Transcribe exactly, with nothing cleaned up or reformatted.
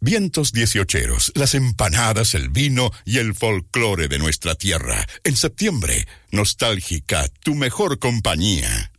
Vientos dieciocheros, las empanadas, el vino y el folclore de nuestra tierra. En septiembre, Nostálgica, tu mejor compañía.